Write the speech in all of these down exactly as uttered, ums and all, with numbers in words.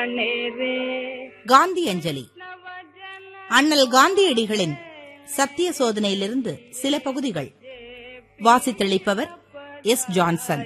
காந்தி அஞ்சலி. அண்ணல் காந்தியடிகளின் சத்திய சோதனையிலிருந்து சில பகுதிகள். வாசித்தளிப்பவர் எஸ். ஜான்சன்.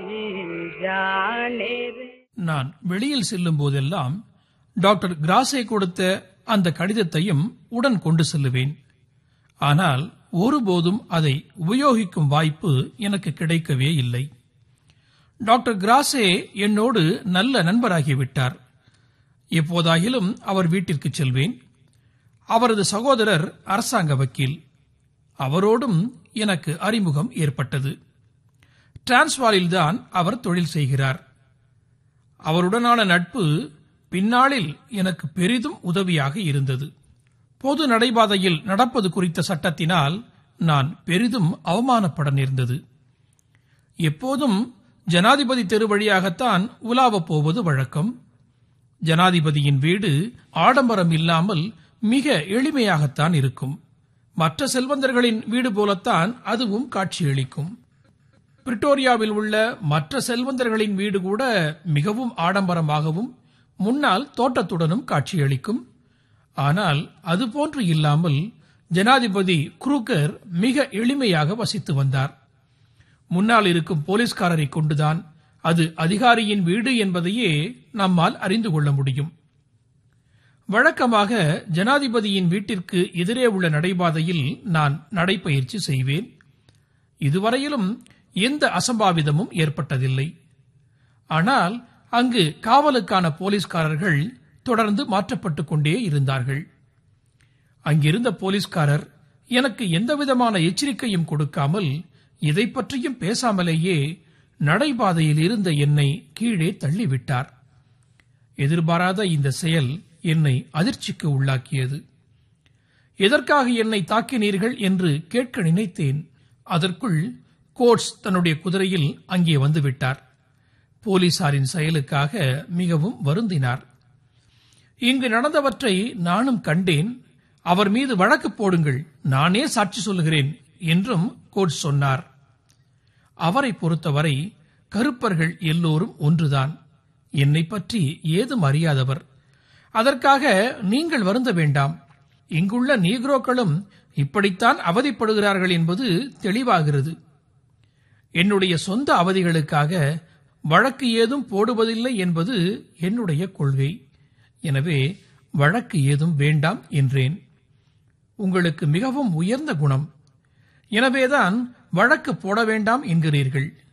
நான் வெளியில் செல்லும் போதெல்லாம் டாக்டர் கிராசே கொடுத்த அந்த கடிதத்தையும் உடன் கொண்டு செல்லுவேன். ஆனால் ஒருபோதும் அதை உபயோகிக்கும் வாய்ப்பு எனக்கு கிடைக்கவே இல்லை. டாக்டர் கிராசே என்னோடு நல்ல நண்பராகிவிட்டார். எப்போதாகிலும் அவர் வீட்டிற்கு செல்வேன். அவரது சகோதரர் அரசாங்க வக்கீல். அவரோடும் எனக்கு அறிமுகம் ஏற்பட்டது. டிரான்ஸ்வாலில்தான் அவர் தொழில் செய்கிறார். அவருடனான நட்பு பின்னாளில் எனக்கு பெரிதும் உதவியாக இருந்தது. பொது நடைபாதையில் நடப்பது குறித்த சட்டத்தினால் நான் பெரிதும் அவமானப்பட நேர்ந்தது. எப்போதும் ஜனாதிபதி தெரு வழியாகத்தான் உலாவப் போவது வழக்கம். ஜனாதிபதியின் வீடு ஆடம்பரம் இல்லாமல் மிக எளிமையாகத்தான் இருக்கும். மற்ற செல்வந்தர்களின் வீடு போலத்தான் அதுவும் காட்சியளிக்கும். பிரிட்டோரியாவில் உள்ள மற்ற செல்வந்தர்களின் வீடு கூட மிகவும் ஆடம்பரமாகவும் முன்னால் தோட்டத்துடனும் காட்சியளிக்கும். ஆனால் அதுபோன்று இல்லாமல் ஜனாதிபதி குரூக்கர் மிக எளிமையாக வசித்து வந்தார். முன்னால் இருக்கும் போலீஸ்காரரை கொண்டுதான் அது அதிகாரியின் வீடு என்பதையே நம்மால் அறிந்து கொள்ள முடியும். வழக்கமாக ஜனாதிபதியின் வீட்டிற்கு எதிரே உள்ள நடைபாதையில் நான் நடைபயிற்சி செய்வேன். இதுவரையிலும் எந்த அசம்பாவிதமும் ஏற்பட்டதில்லை. ஆனால் அங்கு காவலுக்கான போலீஸ்காரர்கள் தொடர்ந்து மாற்றப்பட்டுக் கொண்டே இருந்தார்கள். அங்கிருந்த போலீஸ்காரர் எனக்கு எந்தவிதமான எச்சரிக்கையும் கொடுக்காமல், இதை பற்றியும் பேசாமலேயே நடைபாதையில் இருந்த என்னை கீழே தள்ளிவிட்டார். எதிர்பாராத இந்த செயல் என்னை அதிர்ச்சிக்கு உள்ளாக்கியது. எதற்காக என்னை தாக்கினீர்கள் என்று கேட்க நினைத்தேன். அதற்குள் கோட்ஸ் தன்னுடைய குதிரையில் அங்கே வந்துவிட்டார். போலீசாரின் செயலுக்காக மிகவும் வருந்தினார். இங்கு நடந்தவற்றை நானும் கண்டேன். அவர் மீது வழக்கு போடுங்கள், நானே சாட்சி சொல்லுகிறேன் என்றும் கோட்ஸ் சொன்னார். அவரை பொறுத்தவரை கருப்பர்கள் எல்லோரும் ஒன்றுதான். என்னை பற்றி ஏதும் அறியாதவர். அதற்காக நீங்கள் வருந்த வேண்டாம். இங்குள்ள நீக்ரோக்களும் இப்படித்தான் அவதிப்படுகிறார்கள் என்பது தெளிவாகிறது. என்னுடைய சொந்த அவதிகளுக்காக வழக்கு ஏதும் போடுவதில்லை என்பது என்னுடைய கொள்கை. எனவே வழக்கு ஏதும் வேண்டாம் என்றேன். உங்களுக்கு மிகவும் உயர்ந்த குணம். எனவேதான் வழக்கு போட வேண்டாம் என்கிறீர்கள்.